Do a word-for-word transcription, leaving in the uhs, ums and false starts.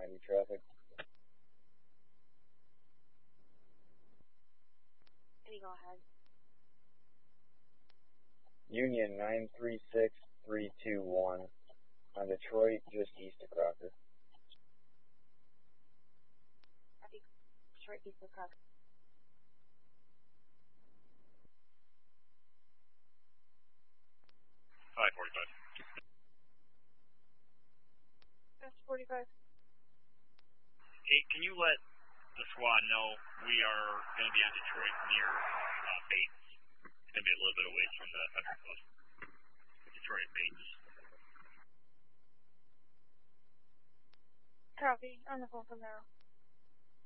ninety traffic. Can you go ahead? Union nine three six three two one on Detroit, just east of Crocker. Detroit east of Crocker. five forty-five. That's forty-five. Hey, can you let the squad know we are going to be on Detroit near uh, Bates? It's going to be a little bit away from the Thunder Club. Detroit Bates. Copy. On the phone from now.